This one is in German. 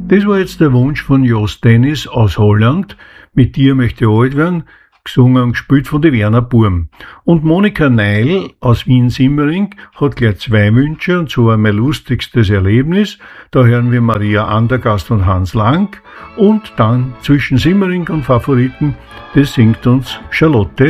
Das war jetzt der Wunsch von Jos Dennis aus Holland. Mit dir möchte ich alt werden. Gesungen und gespielt von die Werner Burm. Und Monika Neil aus Wien-Simmering hat gleich 2 Wünsche, und zwar mein lustigstes Erlebnis. Da hören wir Maria Andergast und Hans Lang. Und dann zwischen Simmering und Favoriten, das singt uns Charlotte